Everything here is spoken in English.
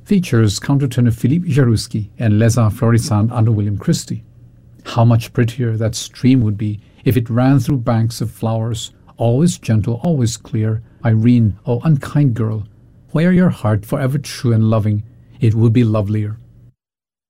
features countertenor Philippe Jarouski and Leza Florissant under William Christie. How much prettier that stream would be if it ran through banks of flowers, always gentle, always clear. Irene, oh unkind girl, were your heart forever true and loving, it would be lovelier.